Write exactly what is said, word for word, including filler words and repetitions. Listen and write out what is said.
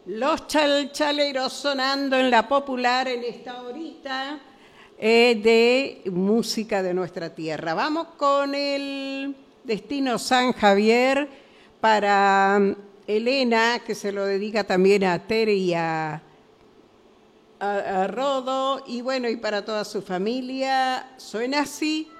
Los chalchaleros sonando en la popular en esta horita eh, de música de nuestra tierra. Vamos con el Destino San Javier para Elena, que se lo dedica también a Tere y a, a, a Rodo, y bueno, y para toda su familia. Suena así.